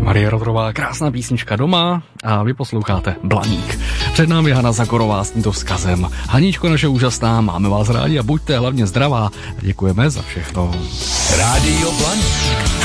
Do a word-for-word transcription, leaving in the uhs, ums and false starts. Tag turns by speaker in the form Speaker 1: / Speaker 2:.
Speaker 1: Marie Rodrová, krásná písnička doma a vy posloucháte Blaník. Před námi Hana Zagorová s tímto vzkazem. Haničko naše úžasná, máme vás rádi a buďte hlavně zdravá. Děkujeme za všechno.
Speaker 2: Rádio Blaník.